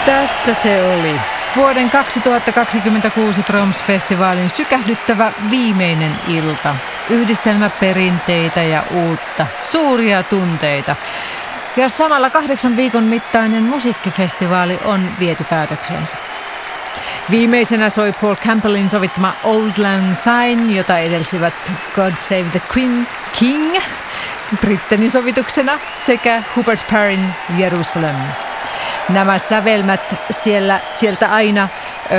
Tässä se oli. Vuoden 2026 Proms-festivaalin sykähdyttävä viimeinen ilta. Yhdistelmä perinteitä ja uutta. Suuria tunteita. Ja samalla 8 viikon mittainen musiikkifestivaali on viety päätöksensä. Viimeisenä soi Paul Campbellin sovittama Old Lang Syne, jota edelsivät God Save the King Brittenin sovituksena sekä Hubert Parryn Jerusalem. Nämä sävelmät sieltä aina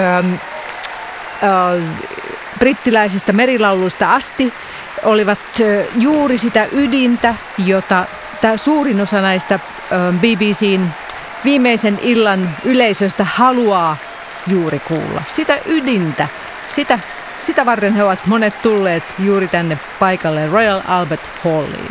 brittiläisistä merilauluista asti olivat juuri sitä ydintä, jota suurin osa näistä BBC:n viimeisen illan yleisöstä haluaa juuri kuulla. Sitä ydintä, sitä varten he ovat monet tulleet juuri tänne paikalle Royal Albert Halliin.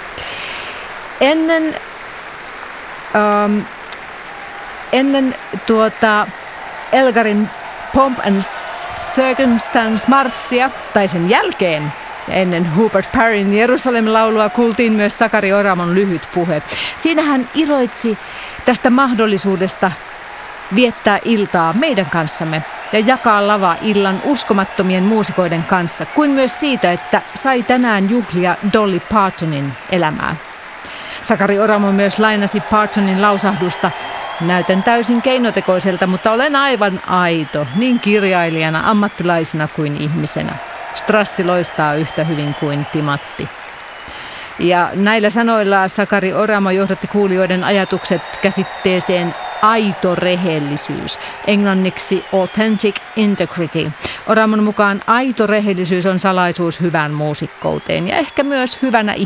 Ennen Elgarin Pomp and Circumstance-marssia, tai sen jälkeen, ennen Hubert Parryn Jerusalem-laulua, kuultiin myös Sakari Oramon lyhyt puhe. Siinä hän iloitsi tästä mahdollisuudesta viettää iltaa meidän kanssamme ja jakaa lava illan uskomattomien muusikoiden kanssa, kuin myös siitä, että sai tänään juhlia Dolly Partonin elämää. Sakari Oramo myös lainasi Partonin lausahdusta: "Näytän täysin keinotekoiselta, mutta olen aivan aito, niin kirjailijana, ammattilaisena kuin ihmisenä. Strassi loistaa yhtä hyvin kuin timatti." Ja näillä sanoilla Sakari Oramo johdatti kuulijoiden ajatukset käsitteeseen aito rehellisyys, englanniksi authentic integrity. Oramon mukaan aito rehellisyys on salaisuus hyvään muusikkouteen ja ehkä myös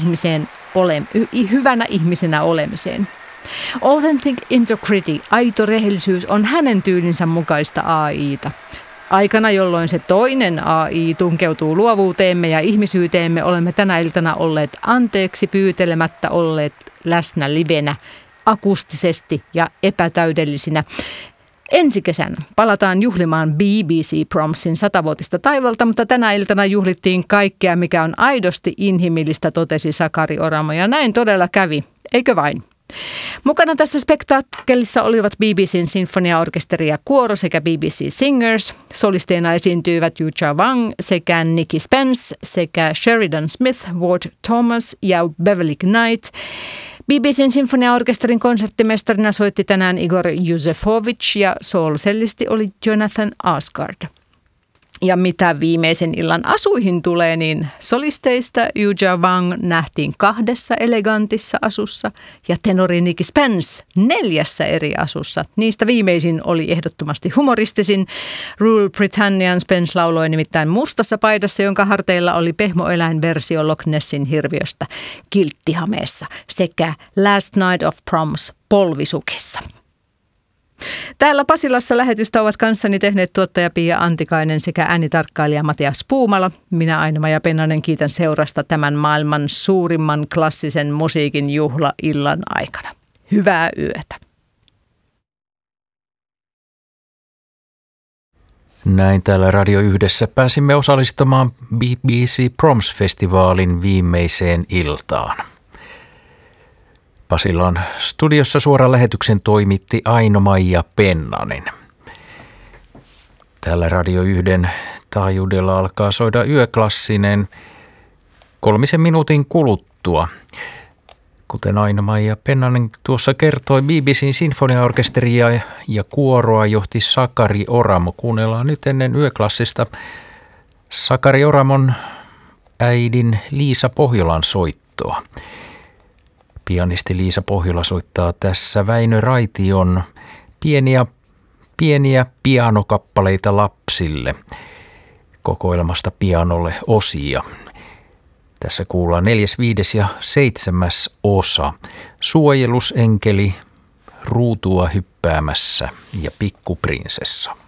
hyvänä ihmisenä olemiseen. Authentic integrity, aito rehellisyys, on hänen tyylinsä mukaista AI:ta. Aikana, jolloin se toinen AI tunkeutuu luovuuteemme ja ihmisyyteemme, olemme tänä iltana olleet anteeksi pyytelemättä olleet läsnä livenä, akustisesti ja epätäydellisinä. Ensi kesänä palataan juhlimaan BBC Promsin 100-vuotista taivalta, mutta tänä iltana juhlittiin kaikkea, mikä on aidosti inhimillistä, totesi Sakari Oramo, ja näin todella kävi, eikö vain? Mukana tässä spektaakkelissa olivat BBC:n sinfoniaorkesteri ja kuoro sekä BBC Singers. Solisteina esiintyivät Yuja Wang sekä Nicky Spence sekä Sheridan Smith, Ward Thomas ja Beverly Knight. BBC:n sinfoniaorkesterin konserttimestarina soitti tänään Igor Yuzefovich ja soolosellisti oli Jonathan Asgard. Ja mitä viimeisen illan asuihin tulee, niin solisteista Yuja Wang nähtiin 2 elegantissa asussa ja tenori Nicky Spence 4 eri asussa. Niistä viimeisin oli ehdottomasti humoristisin. Rule Britannian Spence lauloi nimittäin mustassa paidassa, jonka harteilla oli pehmoeläinversio Loch Nessin hirviöstä kilttihameessa sekä Last Night of Proms polvisukissa. Täällä Pasilassa lähetystä ovat kanssani tehneet tuottaja Pia Antikainen sekä äänitarkkailija Matias Puumala. Minä Aino-Maija Pennanen kiitän seurasta tämän maailman suurimman klassisen musiikin juhlaillan aikana. Hyvää yötä. Näin täällä Radio Yhdessä pääsimme osallistumaan BBC Proms-festivaalin viimeiseen iltaan. Pasilan studiossa suoran lähetyksen toimitti Aino-Maija Pennanen. Täällä Radio 1 taajuudella alkaa soida yöklassinen 3 minuutin kuluttua. Kuten Aino-Maija Pennanen tuossa kertoi, BBC:n sinfoniaorkesteria ja kuoroa johti Sakari Oramo. Kuunnellaan nyt ennen yöklassista Sakari Oramon äidin Liisa Pohjolan soittoa. Pianisti Liisa Pohjola soittaa tässä Väinö Raition pieniä pianokappaleita lapsille, kokoelmasta pianolle osia. Tässä kuullaan 4., 5. ja 7. osa. Suojelusenkeli, Ruutua hyppäämässä ja Pikkuprinsessa.